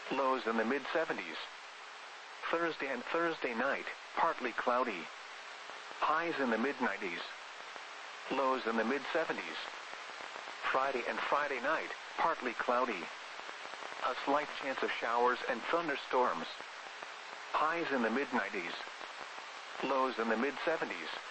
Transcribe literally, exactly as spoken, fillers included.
Lows in the mid seventies. Thursday and Thursday night, partly cloudy. Highs in the mid nineties. Lows in the mid seventies. Friday and Friday night, partly cloudy. A slight chance of showers and thunderstorms. Highs in the mid nineties. Lows in the mid seventies.